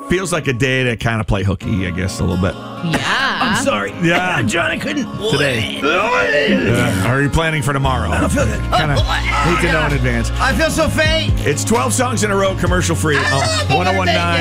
feels like a day to kind of play hooky, I guess, a little bit. Yeah. I'm sorry. Yeah. John, I couldn't. Today. Are you planning for tomorrow? I don't feel good. Kind of need to know in advance. I feel so faint. It's 12 songs in a row, commercial free. 1019